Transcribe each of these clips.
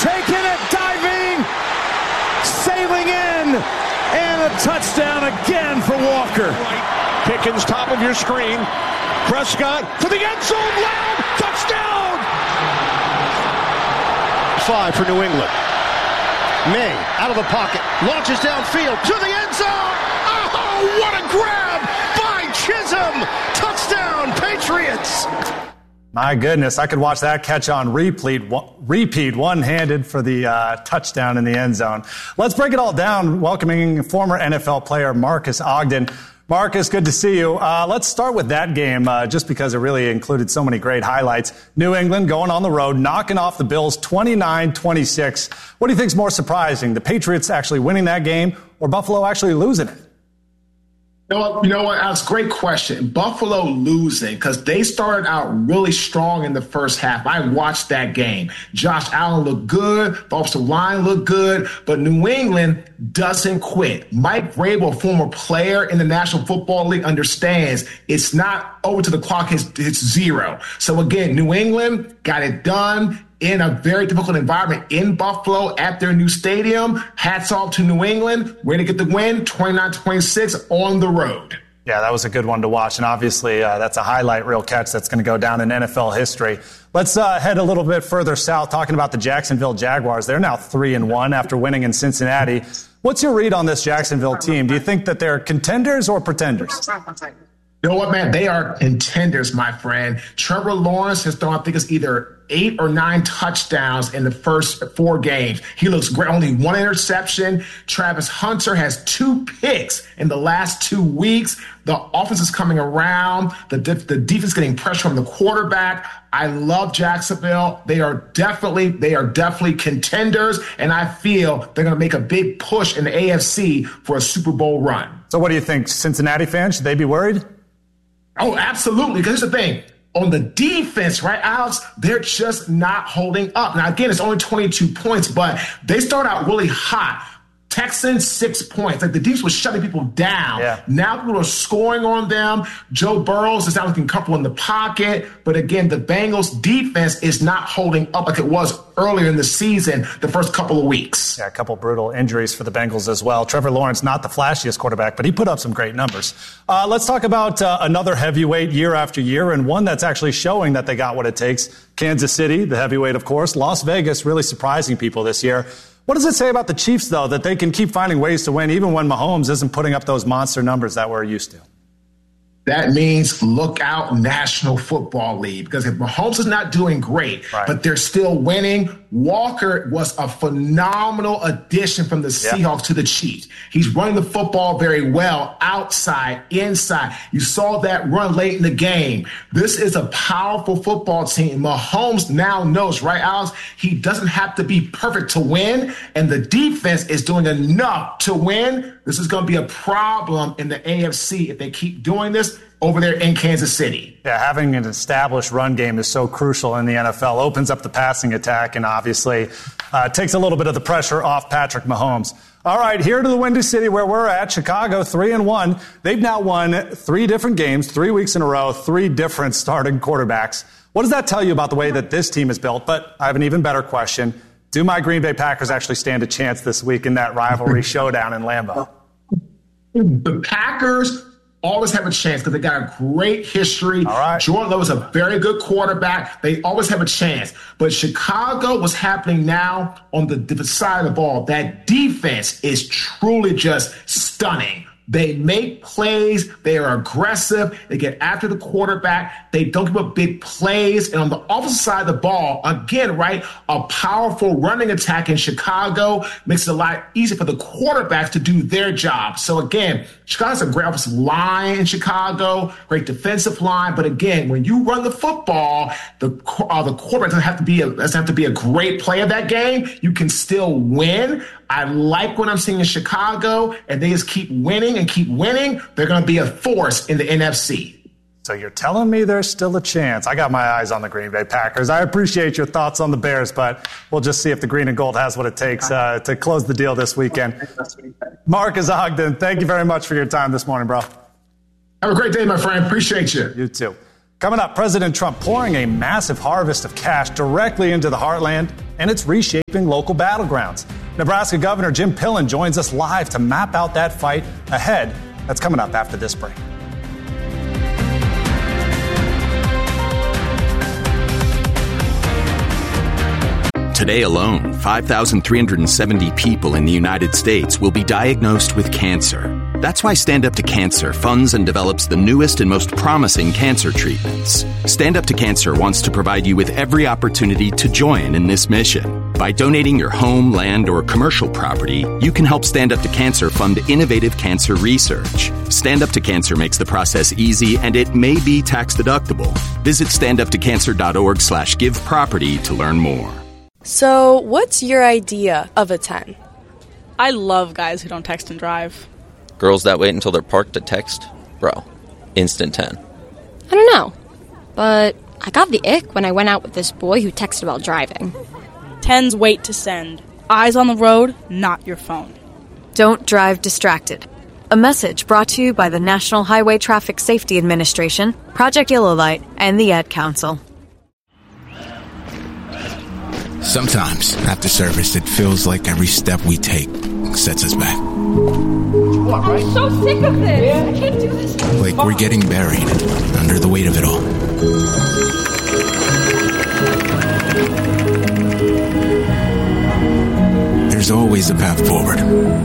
taking it, diving, sailing in, and a touchdown again for Walker. Pickens, top of your screen. Prescott for the end zone, loud, touchdown! 5 for New England. May, out of the pocket, launches downfield to the end zone. Oh, what a grab by Chisholm! Touchdown, Patriots! My goodness, I could watch that catch on repeat one-handed for the touchdown in the end zone. Let's break it all down, welcoming former NFL player Marcus Ogden. Marcus, good to see you. Let's start with that game, just because it really included so many great highlights. New England going on the road, knocking off the Bills 29-26. What do you think is more surprising, the Patriots actually winning that game or Buffalo actually losing it? You know what, Alex? Great question. Buffalo losing because they started out really strong in the first half. I watched that game. Josh Allen looked good. The offensive line looked good. But New England doesn't quit. Mike Vrabel, a former player in the National Football League, understands it's not over to the clock hits zero. So, again, New England got it done in a very difficult environment in Buffalo at their new stadium. Hats off to New England. Way to get the win, 29-26 on the road. Yeah, that was a good one to watch. And obviously, that's a highlight reel catch that's going to go down in NFL history. Let's head a little bit further south, talking about the Jacksonville Jaguars. They're now 3-1 after winning in Cincinnati. What's your read on this Jacksonville team? Do you think that they're contenders or pretenders? You know what, man? They are contenders, my friend. Trevor Lawrence has thrown, I think it's either 8 or 9 touchdowns in the first 4 games. He looks great. Only 1 interception. Travis Hunter has 2 picks in the last 2 weeks. The offense is coming around. The defense getting pressure on the quarterback. I love Jacksonville. They are definitely contenders, and I feel they're going to make a big push in the AFC for a Super Bowl run. So what do you think? Cincinnati fans, should they be worried? Oh, absolutely. Because here's the thing. On the defense, right, Alex, they're just not holding up. Now, again, it's only 22 points, but they start out really hot. Texans, 6 points. Like, the defense was shutting people down. Yeah. Now people are scoring on them. Joe Burrows is not looking comfortable in the pocket. But again, the Bengals defense is not holding up like it was earlier in the season, the first couple of weeks. Yeah, a couple brutal injuries for the Bengals as well. Trevor Lawrence, not the flashiest quarterback, but he put up some great numbers. Let's talk about another heavyweight year after year, and one that's actually showing that they got what it takes. Kansas City, the heavyweight, of course. Las Vegas, really surprising people this year. What does it say about the Chiefs, though, that they can keep finding ways to win even when Mahomes isn't putting up those monster numbers that we're used to? That means look out, National Football League, because if Mahomes is not doing great, right, but they're still winning, Walker was a phenomenal addition from the Seahawks to the Chiefs. He's running the football very well, outside, inside. You saw that run late in the game. This is a powerful football team. Mahomes now knows, right, Alex? He doesn't have to be perfect to win, and the defense is doing enough to win. This is going to be a problem in the AFC if they keep doing this over there in Kansas City. Yeah, having an established run game is so crucial in the NFL. Opens up the passing attack and obviously takes a little bit of the pressure off Patrick Mahomes. All right, here to the Windy City where we're at, Chicago 3-1. They've now won 3 different games, 3 weeks in a row, 3 different starting quarterbacks. What does that tell you about the way that this team is built? But I have an even better question. Do my Green Bay Packers actually stand a chance this week in that rivalry showdown in Lambeau? The Packers always have a chance because they got a great history. All right. Jordan Love is a very good quarterback. They always have a chance. But Chicago, what's happening now on the side of the ball, that defense is truly just stunning. They make plays. They are aggressive. They get after the quarterback. They don't give up big plays. And on the opposite side of the ball, again, right, a powerful running attack in Chicago makes it a lot easier for the quarterbacks to do their job. So, again, Chicago's a great offensive line in Chicago, great defensive line. But, again, when you run the football, the quarterback doesn't have to be a great player that game. You can still win. I like what I'm seeing in Chicago, and they just keep winning and keep winning. They're going to be a force in the NFC. So you're telling me there's still a chance. I got my eyes on the Green Bay Packers. I appreciate your thoughts on the Bears, but we'll just see if the green and gold has what it takes to close the deal this weekend. Marcus Ogden, thank you very much for your time this morning, bro. Have a great day, my friend. Appreciate you. You too. Coming up, President Trump pouring a massive harvest of cash directly into the heartland and it's reshaping local battlegrounds. Nebraska Governor Jim Pillen joins us live to map out that fight ahead. That's coming up after this break. Today alone, 5,370 people in the United States will be diagnosed with cancer. That's why Stand Up to Cancer funds and develops the newest and most promising cancer treatments. Stand Up to Cancer wants to provide you with every opportunity to join in this mission. By donating your home, land, or commercial property, you can help Stand Up to Cancer fund innovative cancer research. Stand Up to Cancer makes the process easy, and it may be tax deductible. Visit standuptocancer.org/giveproperty to learn more. So, what's your idea of a 10? I love guys who don't text and drive. Girls that wait until they're parked to text? Bro, instant 10. I don't know, but I got the ick when I went out with this boy who texted while driving. 10s wait to send. Eyes on the road, not your phone. Don't drive distracted. A message brought to you by the National Highway Traffic Safety Administration, Project Yellow Light, and the Ad Council. Sometimes, after service, it feels like every step we take sets us back. I'm so sick of this! I can't do this anymore. Like we're getting buried under the weight of it all. There's always a path forward.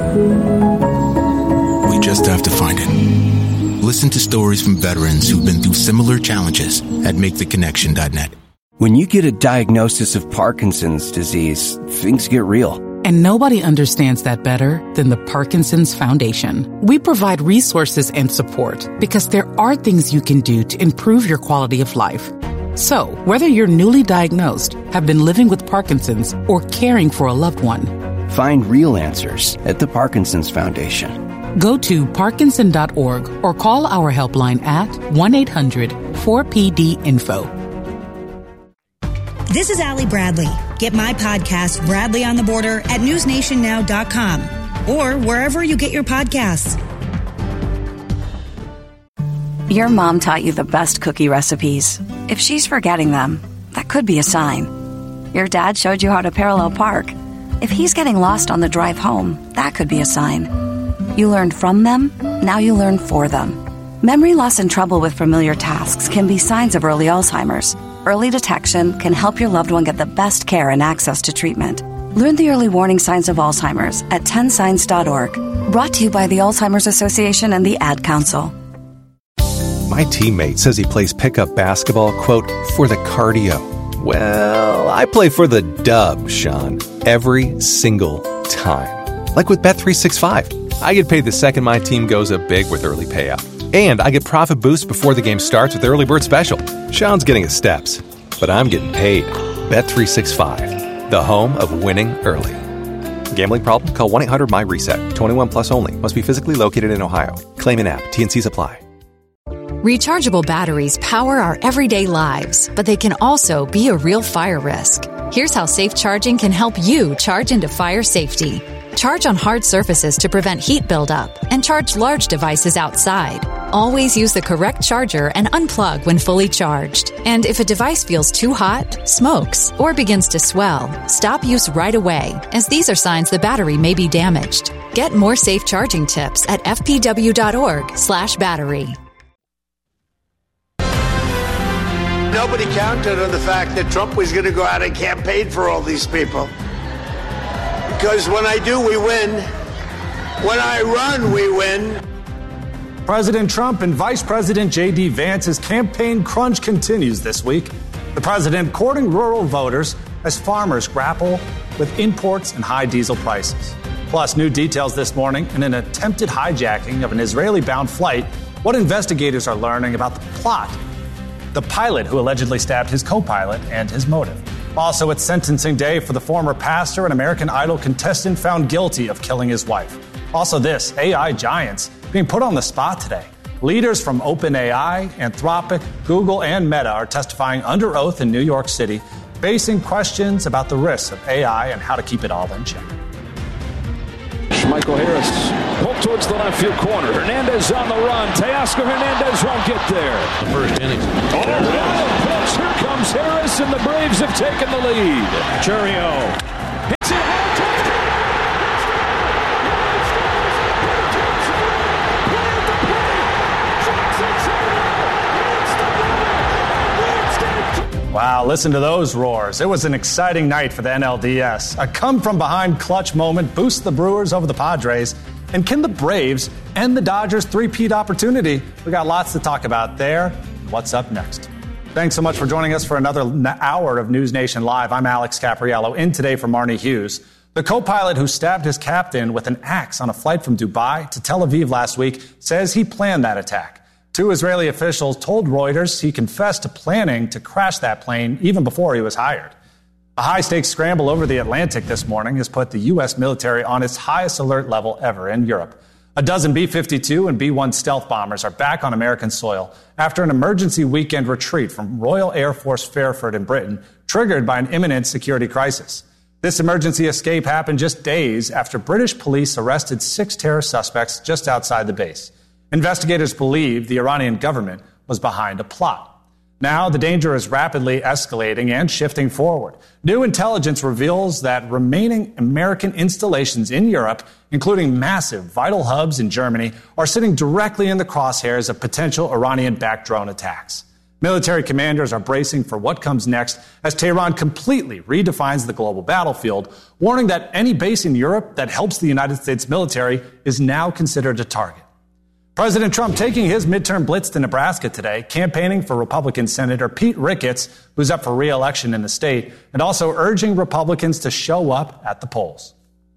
We just have to find it. Listen to stories from veterans who've been through similar challenges at MakeTheConnection.net. When you get a diagnosis of Parkinson's disease, things get real. And nobody understands that better than the Parkinson's Foundation. We provide resources and support because there are things you can do to improve your quality of life. So, whether you're newly diagnosed, have been living with Parkinson's, or caring for a loved one, find real answers at the Parkinson's Foundation. Go to Parkinson.org or call our helpline at 1-800-4PD-INFO. This is Allie Bradley. Get my podcast, Bradley on the Border, at newsnationnow.com or wherever you get your podcasts. Your mom taught you the best cookie recipes. If she's forgetting them, that could be a sign. Your dad showed you how to parallel park. If he's getting lost on the drive home, that could be a sign. You learned from them, now you learn for them. Memory loss and trouble with familiar tasks can be signs of early Alzheimer's. Early detection can help your loved one get the best care and access to treatment. Learn the early warning signs of Alzheimer's at 10signs.org. Brought to you by the Alzheimer's Association and the Ad Council. My teammate says he plays pickup basketball, quote, for the cardio. Well, I play for the dub, Sean, every single time. Like with Bet365. I get paid the second my team goes up big with early payout. And I get profit boosts before the game starts with Early Bird Special. Sean's getting his steps, but I'm getting paid. Bet365, the home of winning early. Gambling problem? Call 1-800-MY-RESET. 21 plus only. Must be physically located in Ohio. Claim in app. T&Cs apply. Rechargeable batteries power our everyday lives, but they can also be a real fire risk. Here's how safe charging can help you charge into fire safety. Charge on hard surfaces to prevent heat buildup, and charge large devices outside. Always use the correct charger and unplug when fully charged. And if a device feels too hot, smokes, or begins to swell, stop use right away, as these are signs the battery may be damaged. Get more safe charging tips at fpw.org/battery. Nobody counted on the fact that Trump was going to go out and campaign for all these people. Because when I do, we win. When I run, we win. President Trump and Vice President J.D. Vance's campaign crunch continues this week. The president courting rural voters as farmers grapple with imports and high diesel prices. Plus, new details this morning in an attempted hijacking of an Israeli-bound flight, what investigators are learning about the plot, the pilot who allegedly stabbed his co-pilot, and his motive. Also, it's sentencing day for the former pastor and American Idol contestant found guilty of killing his wife. Also this, AI giants being put on the spot today. Leaders from OpenAI, Anthropic, Google, and Meta are testifying under oath in New York City, facing questions about the risks of AI and how to keep it all in check. Michael Harris towards the left field corner. Hernandez on the run. Teoscar Hernandez won't get there. The first inning. Oh, no! Pitch. Here comes Harris, and the Braves have taken the lead. Chourio hits it. Wow, listen to those roars. It was an exciting night for the NLDS. A come-from-behind clutch moment boosts the Brewers over the Padres. And can the Braves end the Dodgers' three-peat opportunity? We got lots to talk about there. What's up next? Thanks so much for joining us for another hour of News Nation Live. I'm Alex Capriello, in today for Marnie Hughes. The co-pilot who stabbed his captain with an axe on a flight from Dubai to Tel Aviv last week says he planned that attack. Two Israeli officials told Reuters he confessed to planning to crash that plane even before he was hired. A high-stakes scramble over the Atlantic this morning has put the U.S. military on its highest alert level ever in Europe. A dozen B-52 and B-1 stealth bombers are back on American soil after an emergency weekend retreat from Royal Air Force Fairford in Britain, triggered by an imminent security crisis. This emergency escape happened just days after British police arrested 6 terror suspects just outside the base. Investigators believe the Iranian government was behind a plot. Now, the danger is rapidly escalating and shifting forward. New intelligence reveals that remaining American installations in Europe, including massive vital hubs in Germany, are sitting directly in the crosshairs of potential Iranian-backed drone attacks. Military commanders are bracing for what comes next as Tehran completely redefines the global battlefield, warning that any base in Europe that helps the United States military is now considered a target. President Trump taking his midterm blitz to Nebraska today, campaigning for Republican Senator Pete Ricketts, who's up for re-election in the state, and also urging Republicans to show up at the polls.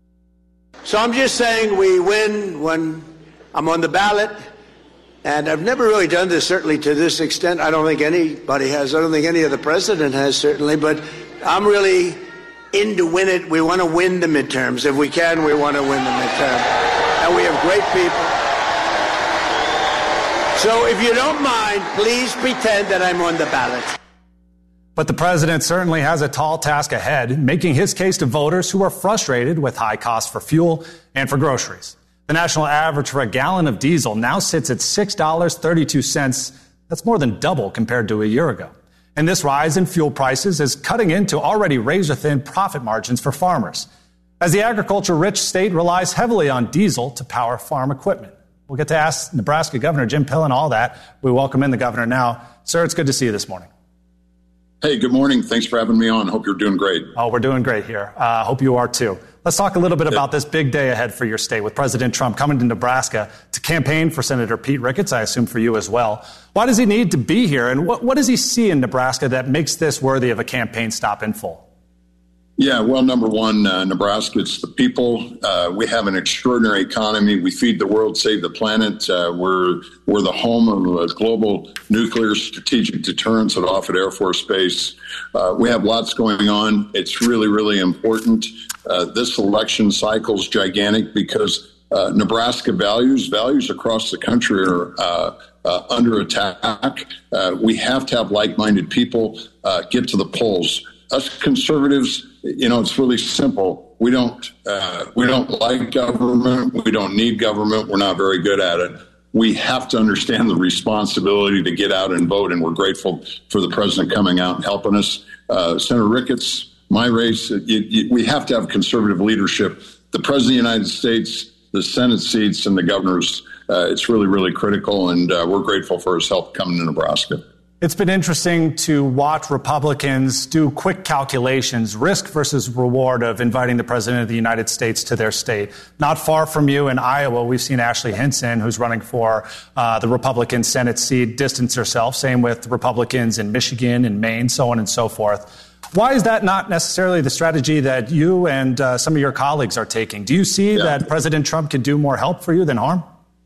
So I'm just saying we win when I'm on the ballot, and I've never really done this, certainly to this extent. I don't think anybody has. I don't think any of the president has, certainly, but I'm really in to win it. We want to win the midterms. If we can, we want to win the midterm. And we have great people. So if you don't mind, please pretend that I'm on the ballot. But the president certainly has a tall task ahead, making his case to voters who are frustrated with high costs for fuel and for groceries. The national average for a gallon of diesel now sits at $6.32. That's more than double compared to a year ago. And this rise in fuel prices is cutting into already razor-thin profit margins for farmers, as the agriculture-rich state relies heavily on diesel to power farm equipment. We'll get to ask Nebraska Governor Jim Pillen all that. We welcome in the governor now. Sir, it's good to see you this morning. Hey, good morning. Thanks for having me on. Hope you're doing great. Oh, we're doing great here. Hope you are too. Let's talk a little bit about this big day ahead for your state with President Trump coming to Nebraska to campaign for Senator Pete Ricketts, I assume for you as well. Why does he need to be here, and what does he see in Nebraska that makes this worthy of a campaign stop in full? Yeah, well, number one, Nebraska, it's the people. We have an extraordinary economy. We feed the world, save the planet. We're the home of a global nuclear strategic deterrence at Offutt Air Force Base. We have lots going on. It's really, really important. This election cycle is gigantic because Nebraska values across the country are under attack. We have to have like-minded people get to the polls. Us conservatives, it's really simple. We don't like government. We don't need government. We're not very good at it. We have to understand the responsibility to get out and vote, and we're grateful for the president coming out and helping us. Senator Ricketts, my race, we have to have conservative leadership. The president of the United States, the Senate seats, and the governors, it's really, really critical, and we're grateful for his help coming to Nebraska. It's been interesting to watch Republicans do quick calculations, risk versus reward of inviting the president of the United States to their state. Not far from you in Iowa, we've seen Ashley Hinson, who's running for the Republican Senate seat, distance herself. Same with Republicans in Michigan and Maine, so on and so forth. Why is that not necessarily the strategy that you and some of your colleagues are taking? Do you see that President Trump could do more help for you than harm?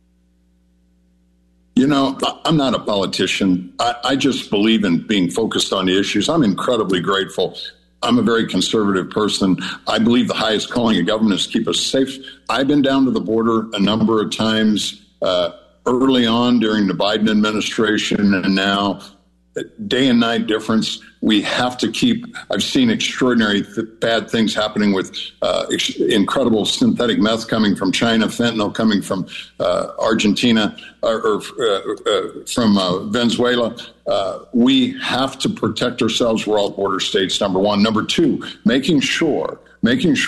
I'm not a politician. I just believe in being focused on the issues. I'm incredibly grateful. I'm a very conservative person. I believe the highest calling of government is to keep us safe. I've been down to the border a number of times early on during the Biden administration and now. day and night difference. We have to keep, I've seen extraordinary bad things happening with incredible synthetic meth coming from China, fentanyl coming from Argentina or from Venezuela. We have to protect ourselves. We're all border states, number one. Number two, making sure